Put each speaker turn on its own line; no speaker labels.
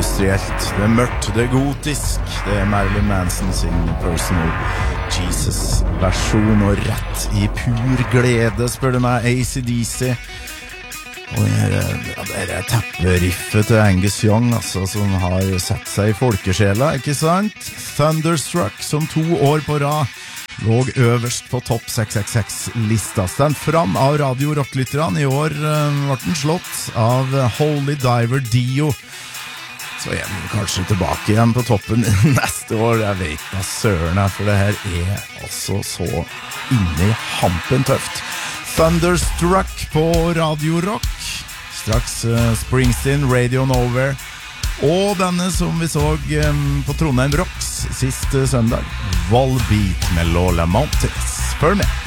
industrielt, det mørkt, det gotisk, det Marilyn Manson sin Personal Jesus-versjon, og rett i pur glede, spør du meg, AC/DC. Og det er tepperiffet til Angus Young, altså, som har sett seg i folkesjela, ikke sant? Thunderstruck, som 2 år på rad låg øverst på topp 666-lista. Stand fram av Radio Rock-lytterne. I år ble den slått av Holy Diver Dio. Så er den kanskje tilbake igjen på toppen neste år. Jeg vet da søren her, for det her er altså så inne i hampen tøft. Thunderstruck på Radio Rock. Straks Springsteen, Radio Nowhere. Og denne som vi så på Trondheim Rocks sist søndag, Volbeat med Lola Mountains. Følg med!